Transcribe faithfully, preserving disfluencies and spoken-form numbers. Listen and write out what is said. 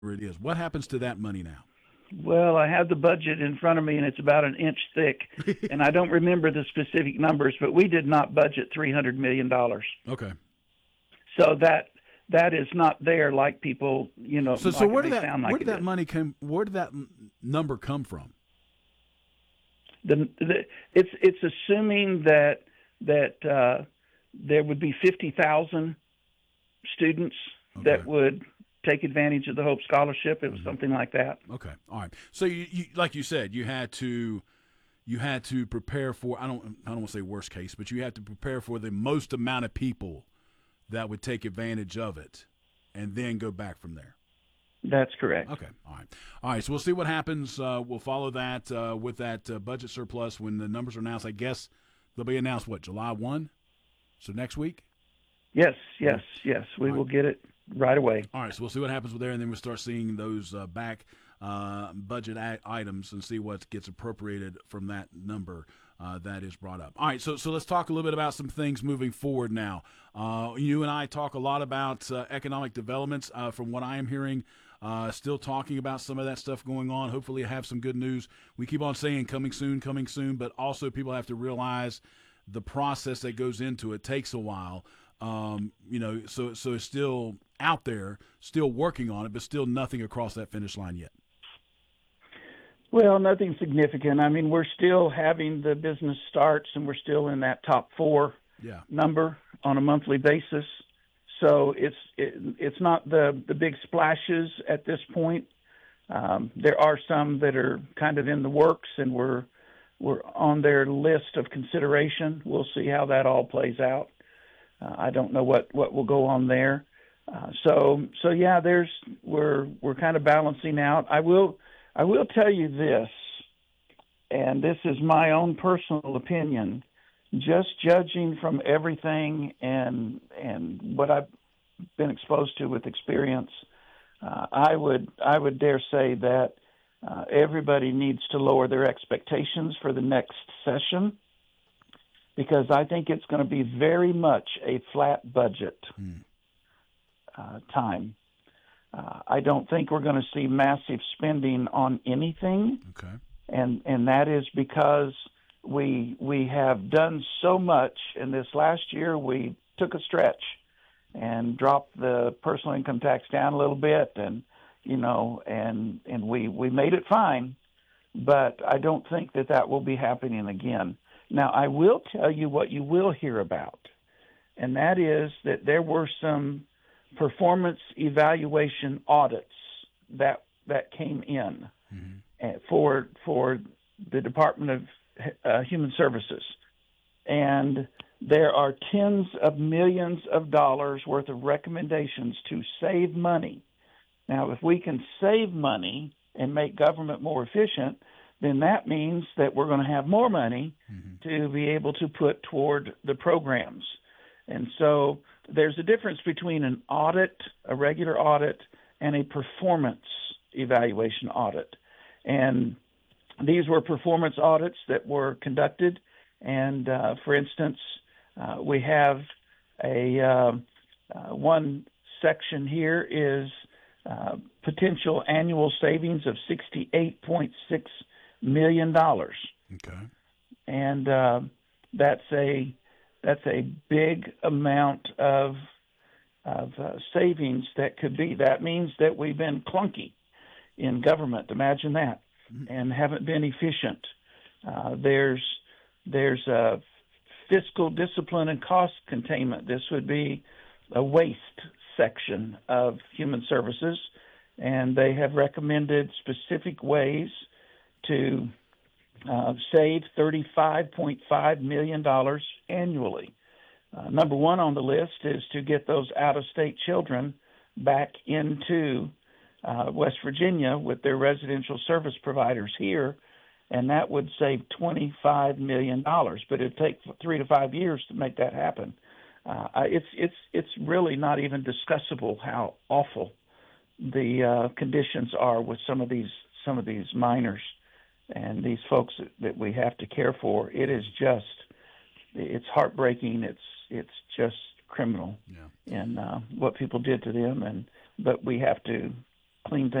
it is. What happens to that money now? Well, I have the budget in front of me, and it's about an inch thick, and I don't remember the specific numbers, but we did not budget three hundred million dollars. Okay. So that that is not there like people, you know, So so like it where did may that sound where like did it that is. money come? Where did that n- number come from? The, the it's it's assuming that that uh, there would be fifty thousand students Okay. that would take advantage of the Hope Scholarship. It was Mm-hmm. something like that. Okay. All right. So you, you like you said, you had to you had to prepare for I don't I don't want to say worst case, but you had to prepare for the most amount of people that would take advantage of it, and then go back from there. That's correct. Okay. All right. All right. So we'll see what happens. Uh, we'll follow that uh, with that uh, budget surplus when the numbers are announced. I guess they'll be announced what July first. So next week. Yes, yes, yes. We All right. will get it right away. All right, so we'll see what happens with there, and then we'll start seeing those uh, back uh, budget a- items and see what gets appropriated from that number uh, that is brought up. All right, so so let's talk a little bit about some things moving forward now. Uh, you and I talk a lot about uh, economic developments. Uh, from what I am hearing, uh, still talking about some of that stuff going on. Hopefully, have some good news. We keep on saying coming soon, coming soon, but also people have to realize the process that goes into it takes a while. Um, you know, so so it's still out there, still working on it, but still nothing across that finish line yet. Well, nothing significant. I mean, we're still having the business starts, and we're still in that top four Yeah. number on a monthly basis. So it's it, it's not the the big splashes at this point. Um, there are some that are kind of in the works, and we're we're on their list of consideration. We'll see how that all plays out. Uh, I don't know what, what will go on there. Uh, so so yeah, there's we're we're kind of balancing out. I will I will tell you this, and this is my own personal opinion. Just judging from everything and and what I've been exposed to with experience, uh, I would I would dare say that uh, everybody needs to lower their expectations for the next session, because I think it's going to be very much a flat budget Hmm. uh, time. Uh, I don't think we're going to see massive spending on anything, Okay. and and that is because we we have done so much. In this last year, we took a stretch and dropped the personal income tax down a little bit, and you know, and and we we made it fine. But I don't think that that will be happening again. Now, I will tell you what you will hear about, and that is that there were some performance evaluation audits that that came in Mm-hmm. uh, for for the Department of uh, Human Services, and there are tens of millions of dollars worth of recommendations to save money. Now, if we can save money and make government more efficient, then that means that we're going to have more money Mm-hmm. to be able to put toward the programs. And so there's a difference between an audit, a regular audit, and a performance evaluation audit. And these were performance audits that were conducted. And uh, for instance, uh, we have a uh, uh, one section here is uh, potential annual savings of sixty-eight point six million dollars. Okay. And uh, that's a that's a big amount of of uh, savings that could be. That means that we've been clunky in government. Imagine that, Mm-hmm. and haven't been efficient. Uh, there's there's a fiscal discipline and cost containment. This would be a waste section of human services, and they have recommended specific ways to uh, save thirty-five point five million dollars annually. Uh, number one on the list is to get those out-of-state children back into uh, West Virginia with their residential service providers here, and that would save twenty-five million dollars. But it'd take three to five years to make that happen. Uh, it's it's it's really not even discussable how awful the uh, conditions are with some of these some of these minors and these folks that, that we have to care for. It is just it's heartbreaking. It's it's just criminal Yeah. in uh, what people did to them, and but we have to clean